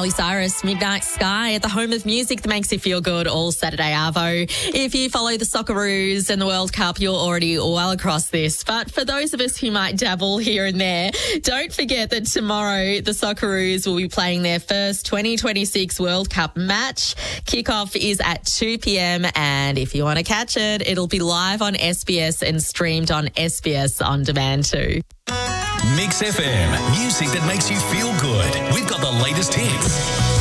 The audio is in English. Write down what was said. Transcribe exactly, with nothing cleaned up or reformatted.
Miley Cyrus, Midnight Sky at the home of music that makes you feel good all Saturday arvo. If you follow the Socceroos and the World Cup, you're already well across this. But for those of us who might dabble here and there, don't forget that tomorrow the Socceroos will be playing their first twenty twenty-six World Cup match. Kickoff is at two p.m. and if you want to catch it, it'll be live on S B S and streamed on S B S On Demand too. Mix F M, music that makes you feel good. We've got the latest hits.